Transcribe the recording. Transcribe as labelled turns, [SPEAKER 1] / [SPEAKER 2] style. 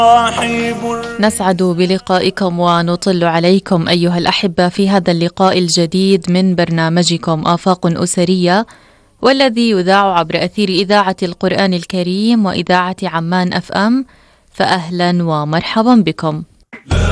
[SPEAKER 1] نسعد بلقائكم ونطل عليكم أيها الأحبة في هذا اللقاء الجديد من برنامجكم آفاق أسرية، والذي يذاع عبر أثير إذاعة القرآن الكريم وإذاعة عمان FM. فأهلا ومرحبا بكم.